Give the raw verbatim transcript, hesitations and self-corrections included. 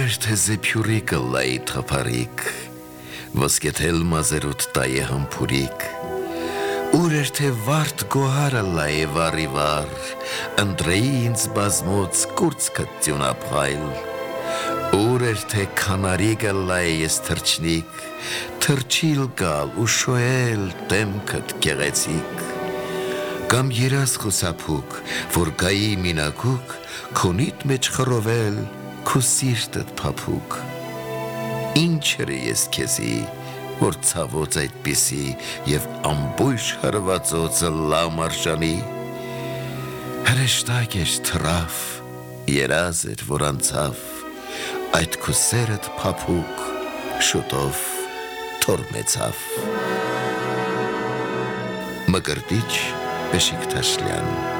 Ուր թե զեփյուրի կլայի թափարիկ, ոսկեթել մազերուտ տայե համբուրիկ, ուր էր թե վարդ գոհարը լայե վարի վար, ընտրեի ինձ բազմոց կուրծքդ տյունապղայլ, ուր էր թե քանարիգը լայե ես թրջնիկ, թրջիլ գալ ու շոել տեմքդ գեղեցիկ, կամ երաս խուսափուկ, որ գայի մինակուկ, քոնիտ մեջ խռովել, քո սիրտդ փափուկ, ինչ էր ես քեզի, որ ցավոց այդպիսի և ամբույշ հրվածոցը լամ արժանի, հրեշտակ էր թրավ, երազ էր, որ անցավ, այդ քո սերդ փափուկ, շուտով թորմեցավ։ Մկրտիչ Բեշիկտաշլյան